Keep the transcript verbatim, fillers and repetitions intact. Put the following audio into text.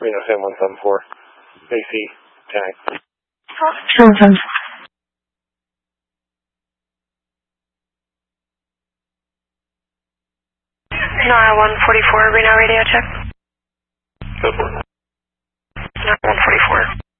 Reno seven one seven four, A C, ten. seven ten. Nara one forty-four, Reno radio check. Go for it. Nara one forty-four.